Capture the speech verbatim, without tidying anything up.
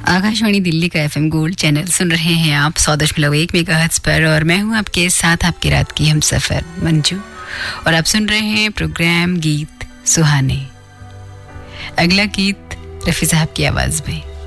आकाशवाणी दिल्ली का FM gold channel सुन रहे हैं आप सौ दशमलव एक मेगाहर्ट्ज पर और मैं हूं आपके साथ आपकी रात की हमसफर मंजू और आप सुन रहे हैं प्रोग्राम गीत सुहाने। अगला गीत रफ़ी साहब की आवाज़ में।